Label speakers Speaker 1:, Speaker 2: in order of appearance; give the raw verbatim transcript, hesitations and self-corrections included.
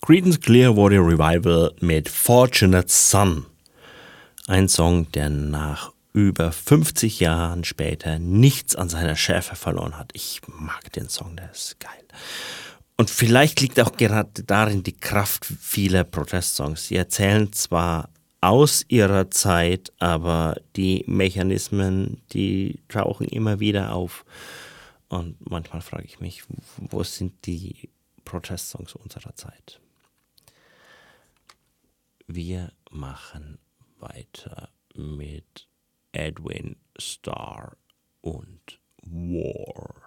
Speaker 1: Creedence Clearwater Revival mit Fortunate Son. Ein Song, der nach über fünfzig Jahren später nichts an seiner Schärfe verloren hat. Ich mag den Song, der ist geil. Und vielleicht liegt auch gerade darin die Kraft vieler Protestsongs. Sie erzählen zwar aus ihrer Zeit, aber die Mechanismen, die tauchen immer wieder auf. Und manchmal frage ich mich, wo sind die Protestsongs unserer Zeit? Wir machen weiter mit Edwin Starr und War.